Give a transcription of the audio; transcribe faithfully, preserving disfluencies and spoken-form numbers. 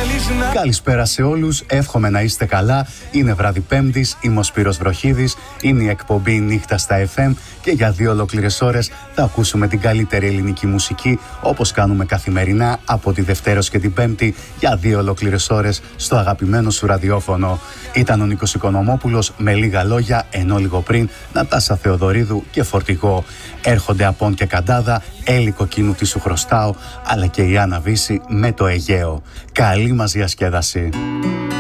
Καλησπέρα σε όλους, εύχομαι να είστε καλά. Είναι βράδυ Πέμπτης, είμαι ο Σπύρος Βροχίδης. Είναι η εκπομπή Νύχτα στα εφ εμ και για δύο ολόκληρες ώρες θα ακούσουμε την καλύτερη ελληνική μουσική, όπως κάνουμε καθημερινά από τη Δευτέρα και την Πέμπτη, για δύο ολόκληρες ώρες στο αγαπημένο σου ραδιόφωνο. Ήταν ο Νίκος Οικονομόπουλος με λίγα λόγια, ενώ λίγο πριν Νατάσα Θεοδωρίδου και Φορτηγό. Έρχονται Απόν και Καντάδα, Έλλη Κοκκίνου τι σου χρωστάω, αλλά και η Άννα Βύση με το Αιγαίο. Καλή μας διασκέδαση.